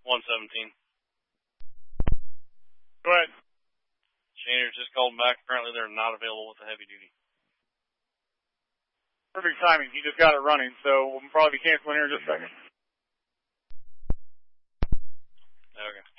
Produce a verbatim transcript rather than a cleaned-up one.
one seventeen. Go ahead. Shaners just called back. Apparently they're not available with the heavy duty. Perfect timing. He just got it running, so we'll probably be canceling here in just a second. Okay.